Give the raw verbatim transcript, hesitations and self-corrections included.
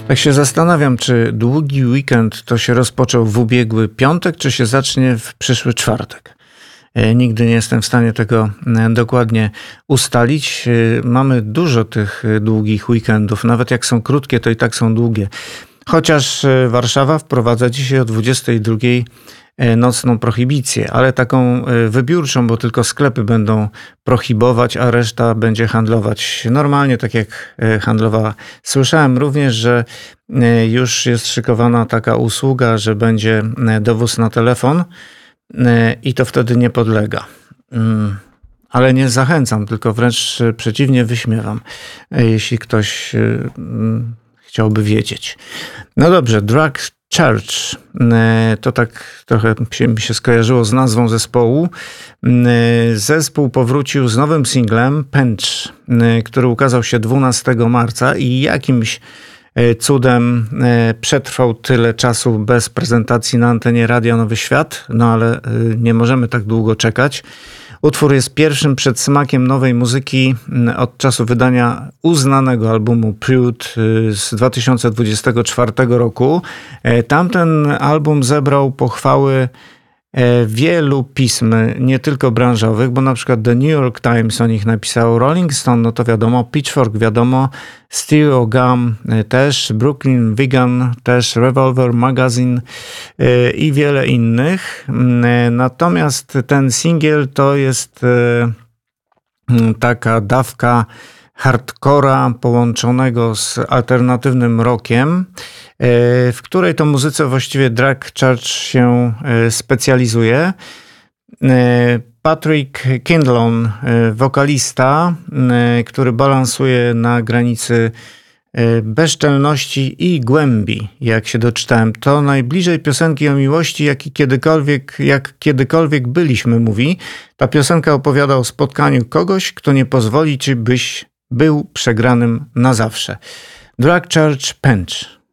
Tak się zastanawiam, czy długi weekend to się rozpoczął w ubiegły piątek, czy się zacznie w przyszły czwartek. E, Nigdy nie jestem w stanie tego e, dokładnie ustalić. E, Mamy dużo tych e, długich weekendów. Nawet jak są krótkie, to i tak są długie. Chociaż e, Warszawa wprowadza dzisiaj o dwudziestej drugiej e, nocną prohibicję, ale taką e, wybiórczą, bo tylko sklepy będą prohibować, a reszta będzie handlować normalnie, tak jak e, handlowała. Słyszałem również, że e, już jest szykowana taka usługa, że będzie e, dowóz na telefon e, i to wtedy nie podlega. Mm, Ale nie zachęcam, tylko wręcz e, przeciwnie, wyśmiewam, e, jeśli ktoś e, mm, chciałby wiedzieć. No dobrze, Drag Church, e, to tak trochę się, mi się skojarzyło z nazwą zespołu. E, Zespół powrócił z nowym singlem Punch, e, który ukazał się dwunastego marca i jakimś e, cudem e, przetrwał tyle czasu bez prezentacji na antenie Radia Nowy Świat, no ale e, nie możemy tak długo czekać. Utwór jest pierwszym przedsmakiem nowej muzyki od czasu wydania uznanego albumu Prude z dwa tysiące dwudziestego czwartego roku. Tamten album zebrał pochwały wielu pism, nie tylko branżowych, bo na przykład The New York Times o nich napisał, Rolling Stone, no to wiadomo, Pitchfork wiadomo, Stereo Gum też, Brooklyn Vegan też, Revolver Magazine i wiele innych. Natomiast ten singiel to jest taka dawka hardcora połączonego z alternatywnym rockiem, w której to muzyce właściwie Drag Church się specjalizuje. Patrick Kindlon, wokalista, który balansuje na granicy bezczelności i głębi, jak się doczytałem. To najbliżej piosenki o miłości, jak kiedykolwiek, jak kiedykolwiek byliśmy, mówi. Ta piosenka opowiada o spotkaniu kogoś, kto nie pozwoli ci, byś był przegranym na zawsze. Drag Church Punch.